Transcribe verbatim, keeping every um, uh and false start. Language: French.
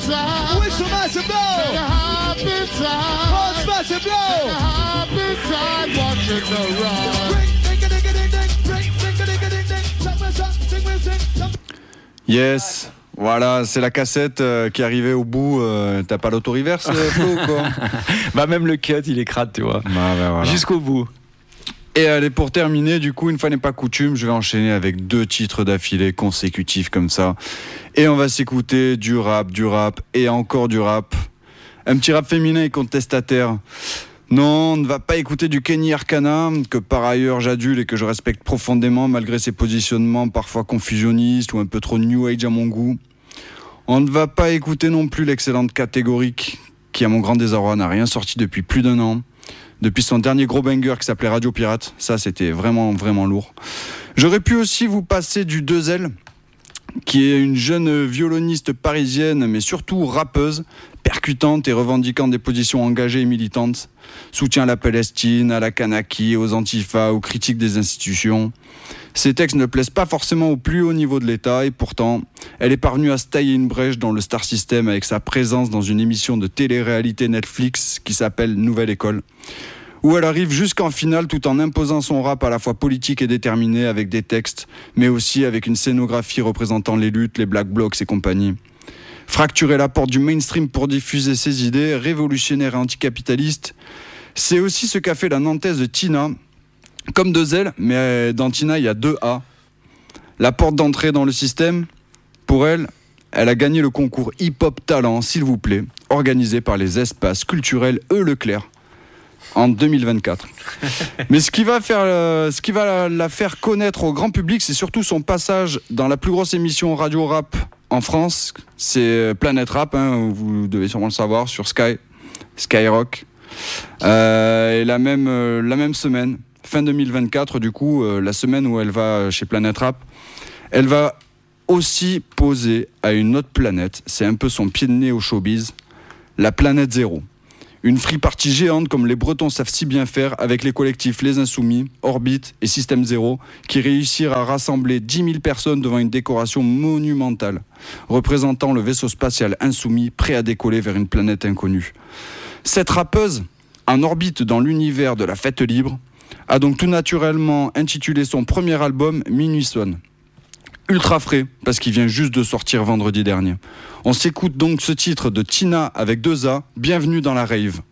side. Whistle massive blow. Take a happy side. Horns massive blow. Take a happy side. Watching the ride. Ring, ding, ding, ding, ding, ring, ding, ding, ding, ding. Jump, jump, sing, sing, sing. Yes, voilà, c'est la cassette euh, qui est arrivée au bout. Euh, t'as pas l'auto-reverse, euh, Flo, quoi? Bah même le cut, il est crade, tu vois. Bah, bah, voilà. Jusqu'au bout. Et allez, pour terminer, du coup, une fois n'est pas coutume, je vais enchaîner avec deux titres d'affilée consécutifs comme ça. Et on va s'écouter du rap, du rap et encore du rap. Un petit rap féminin et contestataire. Non, on ne va pas écouter du Kenny Arcana, que par ailleurs j'adule et que je respecte profondément malgré ses positionnements parfois confusionnistes ou un peu trop new age à mon goût. On ne va pas écouter non plus l'excellente Catégorique, qui à mon grand désarroi n'a rien sorti depuis plus d'un an. Depuis son dernier gros banger qui s'appelait Radio Pirate, ça c'était vraiment vraiment lourd. J'aurais pu aussi vous passer du deux L, qui est une jeune violoniste parisienne, mais surtout rappeuse, percutante et revendiquant des positions engagées et militantes. Soutien à la Palestine, à la Kanaki, aux Antifa, aux critiques des institutions. Ces textes ne plaisent pas forcément au plus haut niveau de l'État et pourtant, elle est parvenue à se tailler une brèche dans le star system avec sa présence dans une émission de télé-réalité Netflix qui s'appelle Nouvelle École, où elle arrive jusqu'en finale tout en imposant son rap à la fois politique et déterminé avec des textes, mais aussi avec une scénographie représentant les luttes, les black blocs et compagnie. Fracturer la porte du mainstream pour diffuser ses idées, révolutionnaires et anticapitalistes, c'est aussi ce qu'a fait la Nantaise Tina, comme deux L, mais dans Tina il y a deux A. La porte d'entrée dans le système, pour elle, elle a gagné le concours hip-hop talent, s'il vous plaît, organisé par les espaces culturels E. Leclerc en deux mille vingt-quatre. Mais ce qui va faire, euh, ce qui va la, la faire connaître au grand public, c'est surtout son passage dans la plus grosse émission radio rap en France, c'est Planète Rap, hein, vous devez sûrement le savoir, sur Sky, Skyrock. Euh, et la même, euh, la même semaine, fin deux mille vingt-quatre, du coup, euh, la semaine où elle va chez Planète Rap, elle va aussi poser à une autre planète, c'est un peu son pied de nez au showbiz, la planète zéro. Une free party géante comme les Bretons savent si bien faire avec les collectifs Les Insoumis, Orbit et Système Zéro qui réussirent à rassembler dix mille personnes devant une décoration monumentale représentant le vaisseau spatial Insoumis prêt à décoller vers une planète inconnue. Cette rappeuse, en orbite dans l'univers de la fête libre, a donc tout naturellement intitulé son premier album Minuit sonne. Ultra frais, parce qu'il vient juste de sortir vendredi dernier. On s'écoute donc ce titre de Tina avec deux A, bienvenue dans la rave.